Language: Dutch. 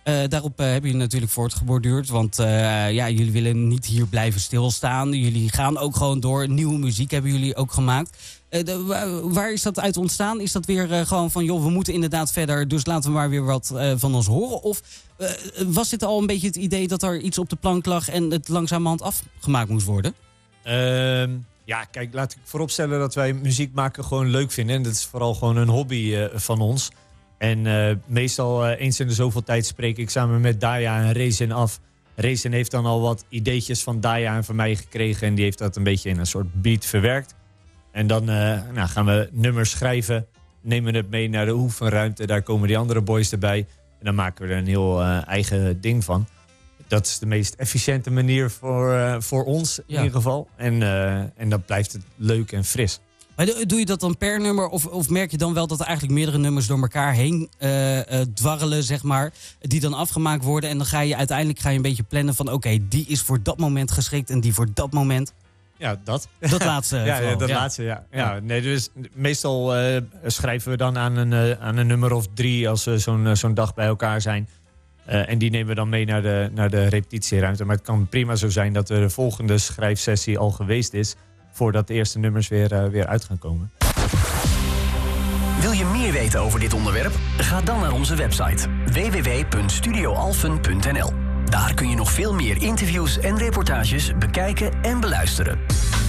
Daarop hebben jullie natuurlijk voortgeborduurd. Want jullie willen niet hier blijven stilstaan. Jullie gaan ook gewoon door. Nieuwe muziek hebben jullie ook gemaakt. Waar is dat uit ontstaan? Is dat weer gewoon van, joh, we moeten inderdaad verder, dus laten we maar weer wat van ons horen? Of was dit al een beetje het idee dat er iets op de plank lag en het langzamerhand afgemaakt moest worden? Kijk, laat ik vooropstellen dat wij muziek maken gewoon leuk vinden. En dat is vooral gewoon een hobby van ons. En meestal eens in de zoveel tijd spreek ik samen met Daya en Rezen af. Rezen heeft dan al wat ideetjes van Daya en van mij gekregen. En die heeft dat een beetje in een soort beat verwerkt. En dan gaan we nummers schrijven. Nemen het mee naar de oefenruimte. Daar komen die andere boys erbij. En dan maken we er een heel eigen ding van. Dat is de meest efficiënte manier voor ons in ieder geval. En dan blijft het leuk en fris. Maar doe je dat dan per nummer? Of merk je dan wel dat er eigenlijk meerdere nummers door elkaar heen dwarrelen, zeg maar, die dan afgemaakt worden? En dan ga je uiteindelijk een beetje plannen van, oké, die is voor dat moment geschikt en die voor dat moment. Ja, dat. Dat laatste. Laatste. Nee, dus meestal schrijven we dan aan een nummer of 3 als we zo'n dag bij elkaar zijn. En die nemen we dan mee naar de repetitieruimte. Maar het kan prima zo zijn dat de volgende schrijfsessie al geweest is voordat de eerste nummers weer uit gaan komen. Wil je meer weten over dit onderwerp? Ga dan naar onze website www.studioalphen.nl. Daar kun je nog veel meer interviews en reportages bekijken en beluisteren.